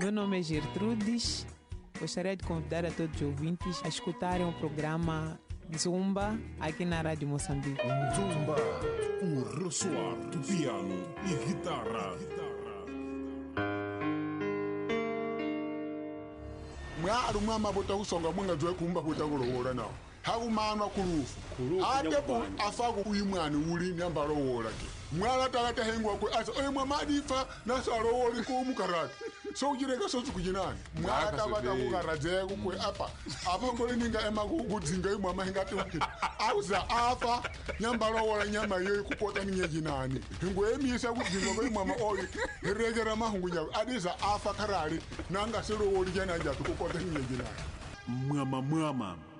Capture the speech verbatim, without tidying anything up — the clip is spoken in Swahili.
Meu nome é Gertrudes. Gostaria de convidar a todos os ouvintes a escutarem o programa Zumba aqui na Rádio Moçambique. Zumba, o ressoar do piano e guitarra. Mwaru mama bota kusonga mwanga jwe kumba bota kulowora nawo. Hakumana kulufu. Ate bu afaku uyimwana uli nyambaro wora ke. Mwala talata hengwa kwe asa oye mwamadifa nasaro wori ko mukarati. So ujireka so tukujinani. Mwala tabata kukaraje kwe apa. Apa kole ninga ema kudzinga imwa hengati wakiti. Auza afa nyambaro wora nyama yoy kupota ninye jinani. Hengwa emisa kudzinga kwe mama oyi. Herejera mahungunya adiza afa karari nanga sero wori jana jatu kupota ninye jinani. Mwama mwama.